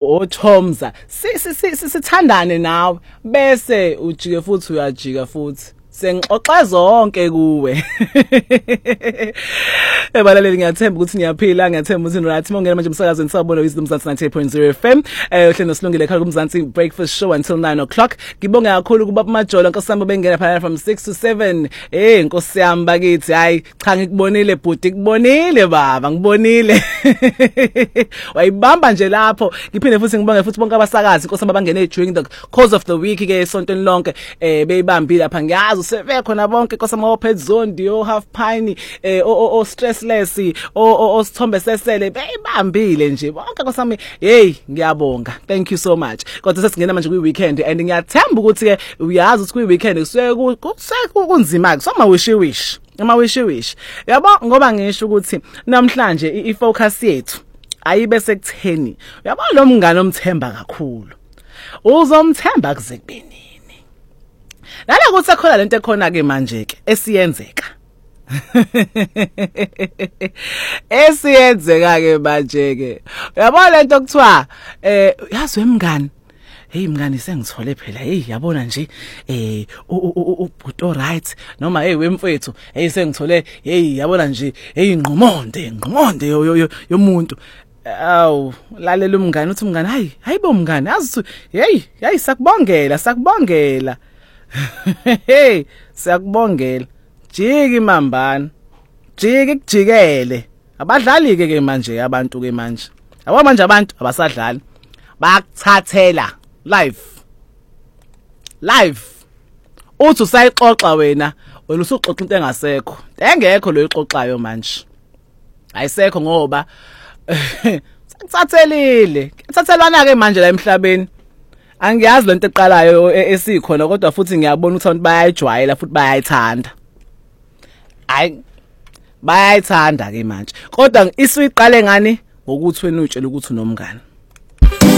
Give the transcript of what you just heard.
oThomza sithandane nawe bese ujike futhi uyajika futhi sengixoxa zonke kuwe. Ebalaleli ngiyathemba ukuthi niyaphila, ngiyathemba ukuthi right mongena manje umsakazweni sabona Wisdom Mzansi 98.0 FM. Uhlelo silungile ekhaya kuMzansi breakfast show until 9 o'clock. Ngibonga kakhulu kuba Majolo nkosami bengena phana from 6 to 7. Nkosi yami bakithi, hayi cha ngikubonile bhuti, kubonile baba, ngibonile. Wayibamba nje lapho. Ngiphinde futhi ngibonge futhi bonke abasakazi nkosami abangene during the course of the week ke esontweni lonke beyibambile lapha. Ngiyazi useve khona bonke nkosami oPet Zondi, o Half Pine, o Stressless, o Sithombe Sesele beyibambile nje bonke nkosami. Hey ngiyabonga, thank you so much. Kodwa sesingena manje kwi weekend and ngiyathemba ukuthi ke uyazi ukuthi kwi weekend kusuke kunzima ke, so ama wish yabo, ngoba ngisho ukuthi namhlanje ifocus yethu ayibe sekutheni, yabo lo mngane omthemba kakhulu uzomthemba kuze kubeni nala ukuthi akhona lento ekhona ke manje ke esiyenzeka esiyenzeka ke manje ke, yabona lento okuthiwa yazi wemngani, hey mngani sengithole phela, hey yabona nje ubhuto right noma hey wemfethu, hey sengithole, hey yabona nje, hey ngqomonde yomuntu. Aw lalela umngani uthi umngani, hayibo mngani yazi hey sakubongela hey siyakubongela, jiki mambana, jiki kujikele. Abadlali ke manje abantu ke manje, yabo manje abantu abasadlali, bakuthathela live uthi usayixoxa wena usuxoxa into engasekho, engekho lo ixoxayo manje, ayisekho ngoba sakuthathelile. Kuthathelwana ke manje la emhlabeni. Angiyazi lento eqalayo esikhona, kodwa futhi ngiyabona ukuthi abantu bayayijwayela futhi bayayithanda. Bayayithanda ke manje. Kodwa isuyiqale ngani ngokuthi wena utshela ukuthi unomngane.